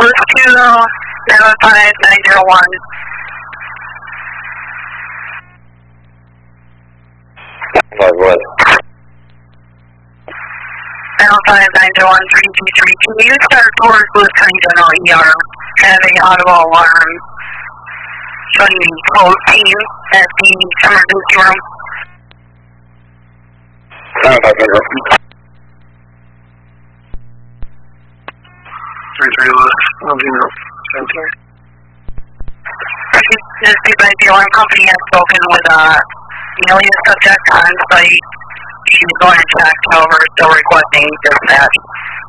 First two though, 75901. 5 what? 75901 323. Can you start towards Lewis County General ER? Have a audible alarm showing the code team at the emergency room. 759. 33 Lewis, 10-0. This advised the alarm company has spoken with the alien subject on site. She's going to check, however, still requesting dispatch.